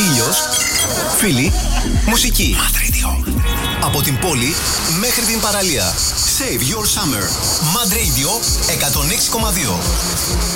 ήλιος, φίλοι, μουσική. Mad Radio. Από την πόλη μέχρι την παραλία. Save your summer. Mad Radio 106,2.